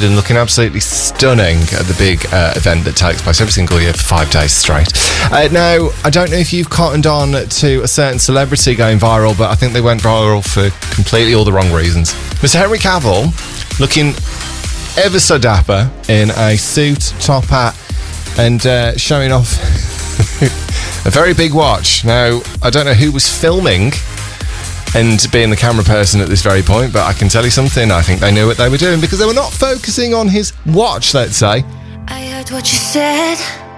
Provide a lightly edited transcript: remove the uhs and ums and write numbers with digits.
suited and looking absolutely stunning at the big event that takes place every single year for 5 days straight. Now, I don't know if you've cottoned on to a certain celebrity going viral, but I think they went viral for completely all the wrong reasons. Mr. Henry Cavill, looking ever so dapper in a suit, top hat, and showing off a very big watch. Now, I don't know who was filming and being the camera person at this very point, but I can tell you something, I think they knew what they were doing because they were not focusing on his watch, let's say. I heard what you said.